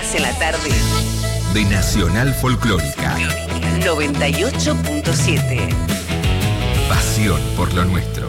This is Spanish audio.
viernes en la tarde. De Nacional Folclórica. 98.7. Pasión por lo nuestro.